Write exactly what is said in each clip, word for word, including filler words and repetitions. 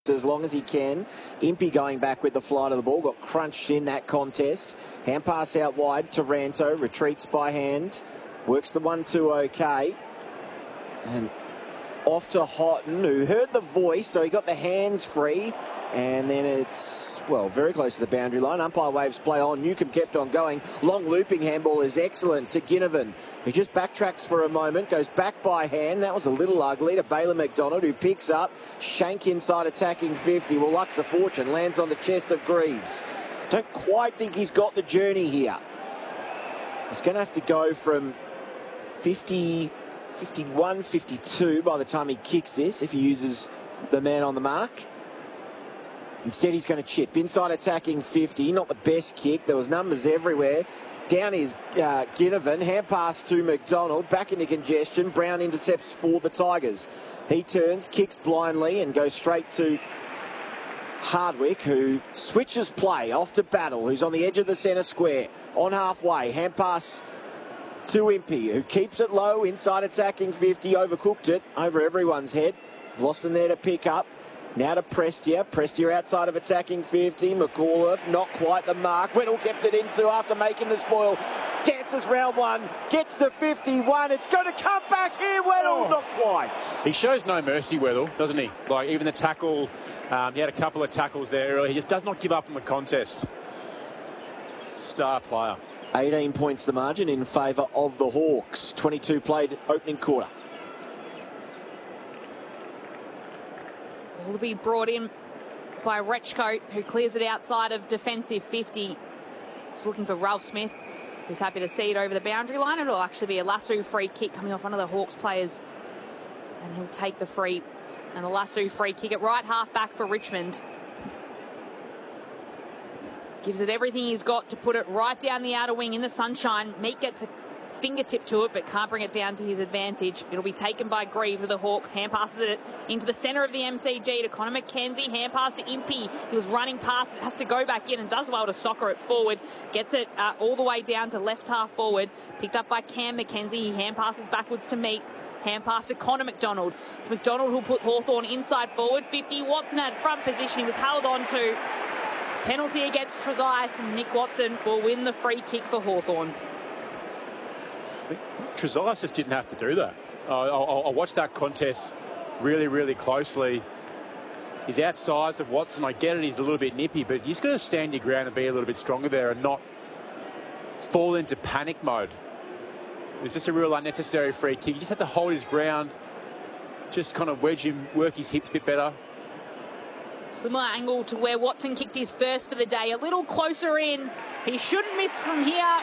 as long as he can. Impey going back with the flight of the ball, got crunched in that contest. Hand pass out wide, Taranto retreats by hand, works the one two okay, and off to Houghton, who heard the voice, so he got the hands free, and then it's, well, very close to the boundary line. Umpire waves play on. Newcombe kept on going. Long looping handball is excellent to Ginnivan, who just backtracks for a moment, goes back by hand. That was a little ugly to Baylor McDonald, who picks up. Shank inside attacking fifty. Well, luck's a fortune. Lands on the chest of Greaves. Don't quite think he's got the journey here. He's going to have to go from fifty, fifty-one, fifty-two by the time he kicks this, if he uses the man on the mark. Instead, he's going to chip. Inside attacking fifty. Not the best kick. There was numbers everywhere. Down is uh, Ginnivan. Hand pass to McDonald. Back into congestion. Brown intercepts for the Tigers. He turns, kicks blindly, and goes straight to Hardwick, who switches play off to Battle, who's on the edge of the centre square. On halfway. Hand pass to Impey, who keeps it low. Inside attacking fifty. Overcooked it over everyone's head. Lost in there to pick up. Now to Prestia. Prestia outside of attacking fifty. McAuliffe, not quite the mark. Weddle kept it into after making the spoil. Dances round one. Gets to fifty-one. It's going to come back here, Weddle. Oh. Not quite. He shows no mercy, Weddle, doesn't he? Like, even the tackle, um, he had a couple of tackles there early. He just does not give up on the contest. Star player. eighteen points the margin in favour of the Hawks. twenty-two played opening quarter. Will be brought in by Rechko, who clears it outside of defensive fifty. He's looking for Ralph Smith, who's happy to see it over the boundary line. It'll actually be a Lasso free kick coming off one of the Hawks players. And he'll take the free. And the Lasso free kick at right half back for Richmond. Gives it everything he's got to put it right down the outer wing in the sunshine. Meek gets a fingertip to it, but can't bring it down to his advantage. It'll be taken by Greaves of the Hawks. Hand passes it into the centre of the M C G to Connor McKenzie. Hand pass to Impey. He was running past it, has to go back in and does well to soccer it forward. Gets it uh, all the way down to left half forward. Picked up by Cam McKenzie. He hand passes backwards to Meek. Hand pass to Connor McDonald. It's McDonald who'll put Hawthorn inside forward. fifty. Watson had front position. He was held on to. Penalty against Trezise, and Nick Watson will win the free kick for Hawthorn. Trezise just didn't have to do that. Uh, I, I watched that contest really, really closely. He's outsized of Watson. I get it, he's a little bit nippy, but he's got to stand your ground and be a little bit stronger there and not fall into panic mode. It's just a real unnecessary free kick. He just had to hold his ground, just kind of wedge him, work his hips a bit better. Similar angle to where Watson kicked his first for the day. A little closer in. He shouldn't miss from here.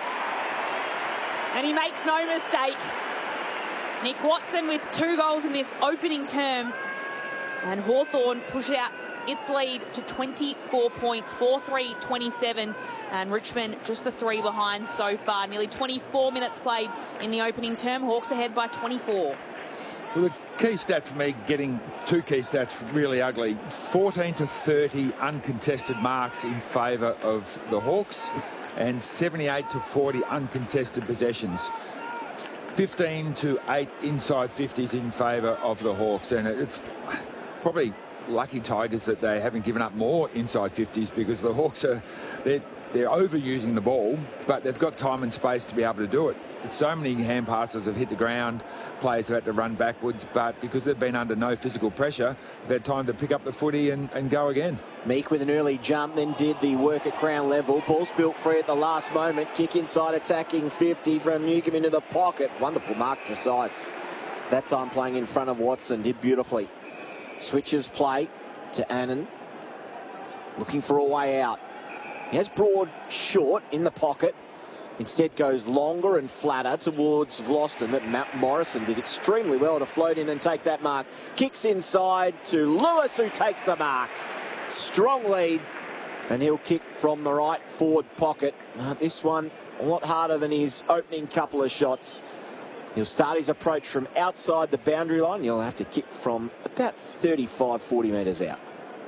And he makes no mistake. Nick Watson with two goals in this opening term. And Hawthorn push out its lead to twenty-four points, four three twenty-seven. And Richmond just the three behind so far. Nearly twenty-four minutes played in the opening term. Hawks ahead by twenty-four. Well, the key stat for me, getting two key stats really ugly. fourteen to thirty uncontested marks in favour of the Hawks and seventy-eight to forty uncontested possessions. fifteen to eight inside fifties in favour of the Hawks. And it's probably lucky Tigers that they haven't given up more inside fifties, because the Hawks are they're, they're overusing the ball, but they've got time and space to be able to do it. So many hand passes have hit the ground, players have had to run backwards, but because they've been under no physical pressure, they've had time to pick up the footy and, and go again. Meek with an early jump, then did the work at ground level. Ball's built free at the last moment. Kick inside attacking fifty from Newcombe into the pocket. Wonderful mark, Trezise. That time playing in front of Watson, did beautifully. Switches play to Annan. Looking for a way out. He has Broad short in the pocket. Instead goes longer and flatter towards Vlosten, but Matt Morrison did extremely well to float in and take that mark. Kicks inside to Lewis, who takes the mark. Strong lead, and he'll kick from the right forward pocket. Uh, this one a lot harder than his opening couple of shots. He'll start his approach from outside the boundary line. He'll have to kick from about thirty-five, forty metres out.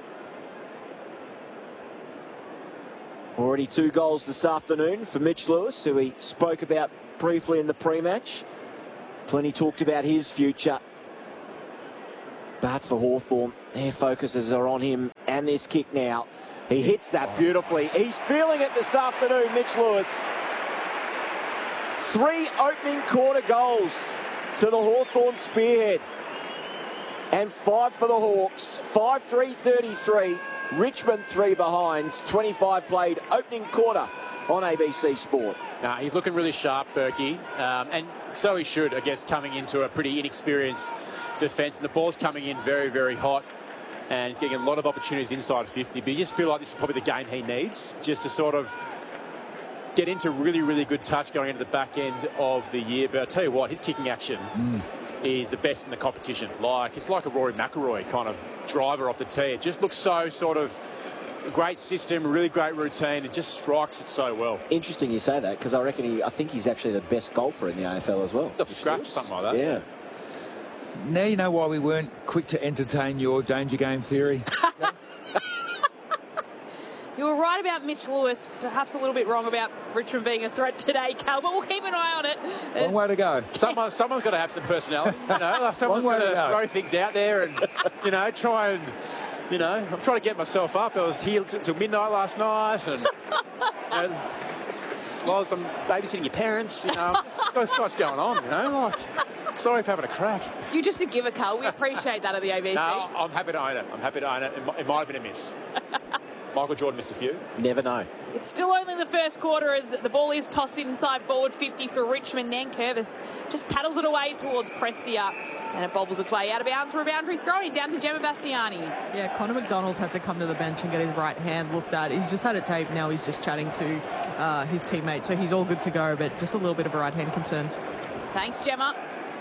Already two goals this afternoon for Mitch Lewis, who we spoke about briefly in the pre-match. Plenty talked about his future. But for Hawthorn, Their focuses are on him and this kick now. He hits that beautifully. He's feeling it this afternoon, Mitch Lewis. Three opening quarter goals to the Hawthorn spearhead. And five for the Hawks. five three thirty-three. Richmond three behinds. twenty-five played opening quarter on A B C Sport. Nah, he's looking really sharp, Berkey. Um, and so he should, I guess, coming into a pretty inexperienced defence. And the ball's coming in very, very hot. And he's getting a lot of opportunities inside fifty. But you just feel like this is probably the game he needs, just to sort of get into really, really good touch going into the back end of the year. But I'll tell you what, his kicking action mm. is the best in the competition. Like, it's like a Rory McIlroy kind of driver off the tee. It just looks so sort of great system, really great routine. It just strikes it so well. Interesting you say that, because I reckon he, I think he's actually the best golfer in the A F L as well. Off the scratch or something like that. Yeah. Now you know why we weren't quick to entertain your danger game theory. You were right about Mitch Lewis, perhaps a little bit wrong about Richmond being a threat today, Cal, but we'll keep an eye on it. Long way to go. Someone, someone's got to have some personality, you know. Like someone's got to, to throw things out there and, you know, try and, you know, I'm trying to get myself up. I was here until midnight last night and, you know, while I'm babysitting your parents, you know, what's, what's going on, you know, like... Sorry for having a crack. You just a giver, Carl. We appreciate that at the A B C. No, I'm happy to own it. I'm happy to own it. It, it might have been a miss. Michael Jordan missed a few. Never know. It's still only the first quarter as the ball is tossed inside forward fifty for Richmond. Nankervis just paddles it away towards Prestia. And it bobbles its way out of bounds for a boundary throw-in down to Gemma Bastiani. Yeah, Connor McDonald had to come to the bench and get his right hand looked at. He's just had it taped. Now he's just chatting to uh, his teammate. So he's all good to go, but just a little bit of a right hand concern. Thanks, Gemma.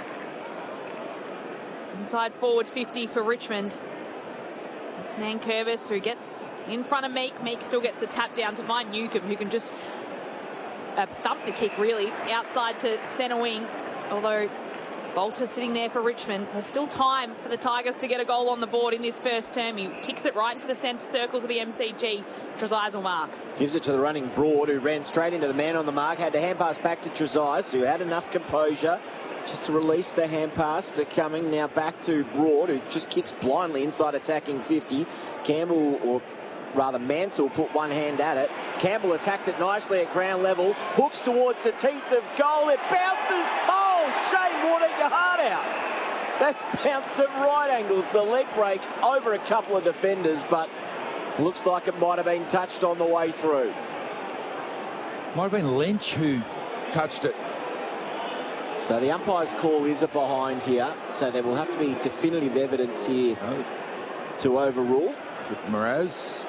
Inside forward fifty for Richmond. It's Nankervis who gets in front of Meek. Meek still gets the tap down to find Newcomb, who can just uh, thump the kick, really, outside to centre wing. Although Bolter's sitting there for Richmond. There's still time for the Tigers to get a goal on the board in this first term. He kicks it right into the centre circles of the M C G. Trezise will mark. Gives it to the running Broad, who ran straight into the man on the mark. Had to hand pass back to Trezise, who had enough composure just to release the hand pass to Cumming. Now back to Broad, who just kicks blindly inside attacking fifty. Campbell, or rather Mansell, put one hand at it. Campbell attacked it nicely at ground level. Hooks towards the teeth of goal. It bounces. Oh, Shane Warner, your heart out. That's bounced at right angles. The leg break over a couple of defenders, but looks like it might have been touched on the way through. Might have been Lynch who touched it. So the umpire's call is a behind here. So there will have to be definitive evidence here oh. to overrule. Mraz.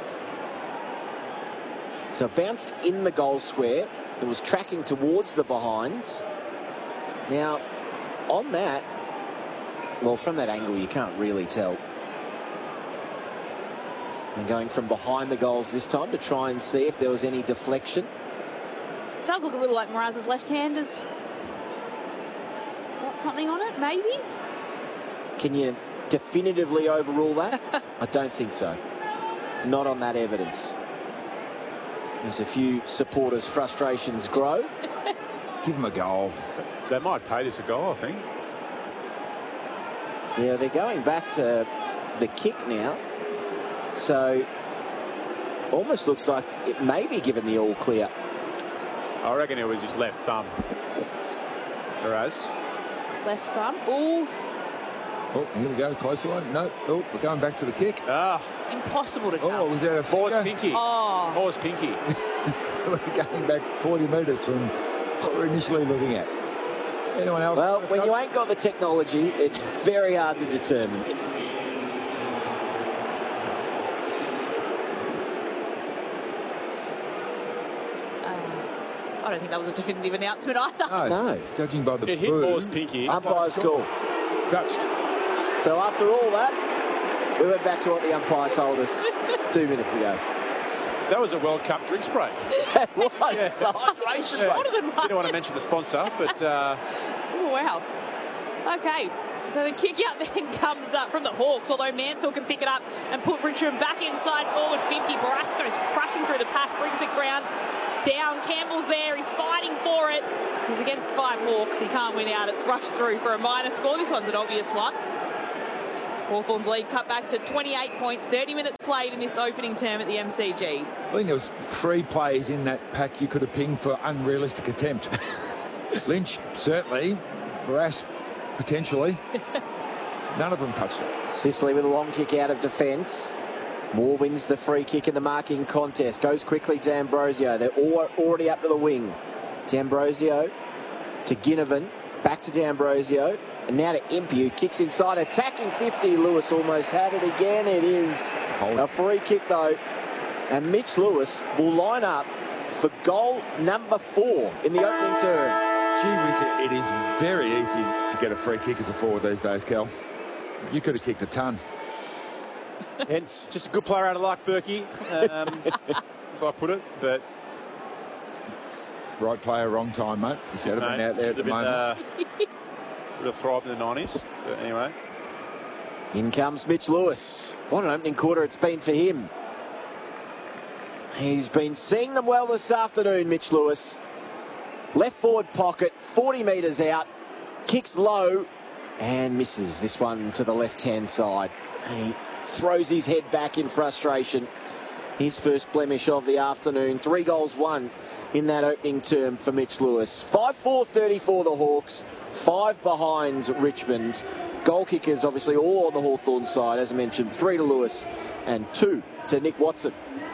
So it bounced in the goal square. It was tracking towards the behinds. Now, on that, well, from that angle, you can't really tell. And going from behind the goals this time to try and see if there was any deflection. It does look a little like Mraz's left hand has got something on it, maybe? Can you definitively overrule that? I don't think so. Not on that evidence. There's a few supporters' frustrations grow. Give them a goal. They might pay this a goal, I think. Yeah, they're going back to the kick now. So, almost looks like it may be given the all clear. I reckon it was his left thumb. Whereas left thumb. Ooh. Oh, here we go. Closer one. No. Oh, we're going back to the kick. Ah. Impossible to tell. Oh, was that a Force pinky? Oh. Force pinky. We're going back forty metres from what we're initially looking at. Anyone else? Well, when you ain't got the technology, it's very hard to determine. I don't think that was a definitive announcement either. No, no. Judging by the it hit Moore's pinky. Umpire's call. Touched. So after all that, we went back to what the umpire told us two minutes ago. That was a World Cup drinks break. That was Yeah. the hydration Yeah. break. Didn't want to mention the sponsor, but... Uh... Oh, wow. Okay. So the kick out then comes up from the Hawks, although Mansell can pick it up and put Richmond back inside forward fifty. Barasco's crushing through the pack, brings it ground. Down, Campbell's there, he's fighting for it. He's against five Hawks, he can't win out. It's rushed through for a minor score. This one's an obvious one. Hawthorn's lead cut back to twenty-eight points, thirty minutes played in this opening term at the M C G. I think there was three players in that pack you could have pinged for unrealistic attempt. Lynch, certainly. Barrass, potentially. None of them touched it. Sicily with a long kick out of defence. Moore wins the free kick in the marking contest. Goes quickly to Ambrosio. They're all already up to the wing. To Ambrosio. To Ginnivan. Back to D'Ambrosio. And now to Impey, who kicks inside. Attacking fifty. Lewis almost had it again. It is Hold. a free kick, though. And Mitch Lewis will line up for goal number four in the opening term. Gee whiz, it is very easy to get a free kick as a forward these days, Cal. You could have kicked a ton. Hence, just a good player out of luck, Berkey, um, if I put it. But Right player, wrong time, mate. He's out, no, been out there at the been, moment. Uh, would have thrived in the nineties. But anyway. In comes Mitch Lewis. What an opening quarter it's been for him. He's been seeing them well this afternoon, Mitch Lewis. Left forward pocket, forty metres out. Kicks low and misses this one to the left-hand side. He throws his head back in frustration. His first blemish of the afternoon. Three goals, one in that opening term for Mitch Lewis. five four thirty-four the Hawks. Five behind Richmond. Goal kickers obviously all on the Hawthorn side. As I mentioned, three to Lewis and two to Nick Watson.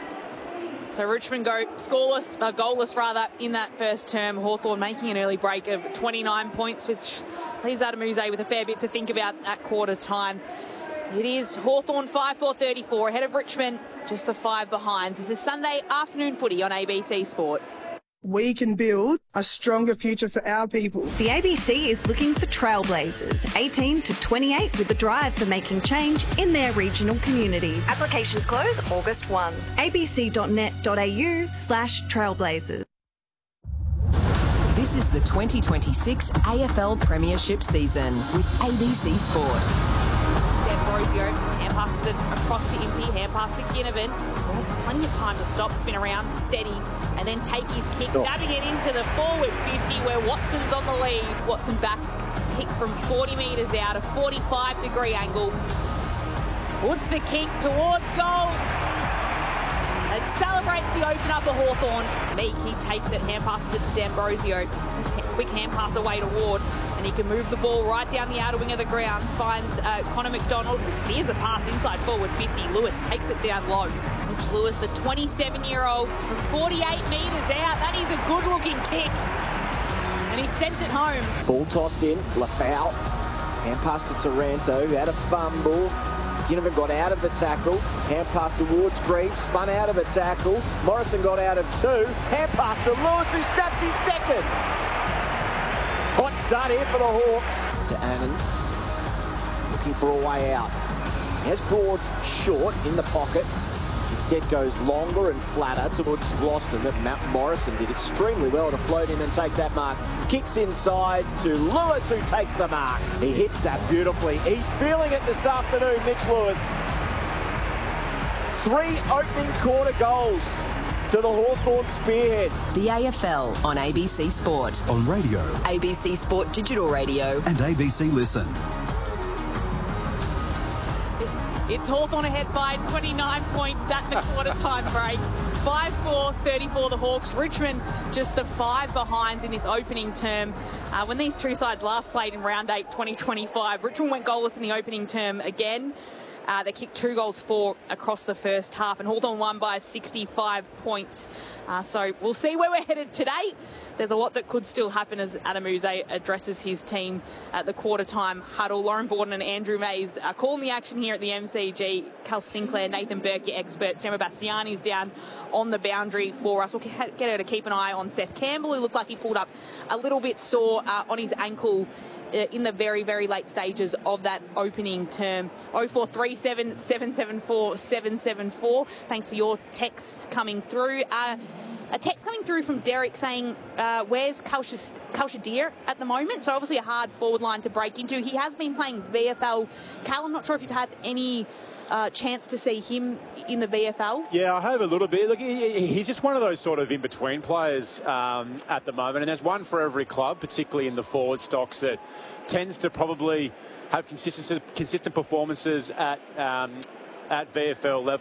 So Richmond go scoreless, uh, goalless rather, in that first term. Hawthorn making an early break of twenty-nine points, which leaves Adamuse with a fair bit to think about at quarter time. It is Hawthorn five four thirty-four ahead of Richmond, just the five behind. This is Sunday afternoon footy on A B C Sport. We can build a stronger future for our people. The A B C is looking for trailblazers, eighteen to twenty-eight, with the drive for making change in their regional communities. Applications close August first. abc.net.au slash trailblazers. This is the twenty twenty-six A F L Premiership season with A B C Sport. D'Ambrosio hand passes it across to Impey, hand pass to Ginnivan, who has plenty of time to stop, spin around, steady, and then take his kick, oh. dabbing it into the forward fifty where Watson's on the lead. Watson back, kick from forty metres out, a forty-five degree angle. Puts the kick towards goal. It celebrates the opener for Hawthorn. Meek, he takes it, hand passes it to D'Ambrosio. Quick hand pass away to Ward. And he can move the ball right down the outer wing of the ground. Finds uh, Connor McDonald, who spears a pass inside forward fifty. Lewis takes it down low. Mitch Lewis, the twenty-seven-year-old, from forty-eight metres out. That is a good-looking kick. And he sent it home. Ball tossed in, Lafau. Hand pass to Taranto, who had a fumble. Ginnivan got out of the tackle. Hand pass to Ward's Green, spun out of the tackle. Morrison got out of two. Hand pass to Lewis, who snaps his second. Hot start here for the Hawks. To Annan. Looking for a way out. He has Broad short in the pocket. Instead goes longer and flatter towards Gloston, but Matt Morrison did extremely well to float in and take that mark. Kicks inside to Lewis, who takes the mark. He hits that beautifully. He's feeling it this afternoon, Mitch Lewis. Three opening quarter goals to the Hawthorn spearhead. The A F L on A B C Sport. On radio. A B C Sport Digital Radio. And A B C Listen. It's Hawthorn ahead by twenty-nine points at the quarter-time break. five four thirty-four the Hawks. Richmond just the five behinds in this opening term. Uh, when these two sides last played in round eight twenty twenty-five, Richmond went goalless in the opening term again. Uh, they kicked two goals for across the first half, and Hawthorn won by sixty-five points. Uh, so we'll see where we're headed today. There's a lot that could still happen as Adamuse addresses his team at the quarter-time huddle. Lauren Borden and Andrew Mays are calling the action here at the M C G. Cal Sinclair, Nathan Burke, your expert. Stemma Bastiani's down on the boundary for us. We'll get her to keep an eye on Seth Campbell, who looked like he pulled up a little bit sore uh, on his ankle in the very, very late stages of that opening term. oh four three seven, seven seven four, seven seven four. Thanks for your texts coming through. Uh, a text coming through from Derek saying, uh, where's Kalshadir at the moment? So obviously a hard forward line to break into. He has been playing V F L. Cal, I'm not sure if you've had any uh, chance to see him in the V F L. Yeah, I have a little bit. Look, he, he's just one of those sort of in-between players um, at the moment, and there's one for every club, particularly in the forward stocks, that tends to probably have consistent consistent performances at um, at V F L level.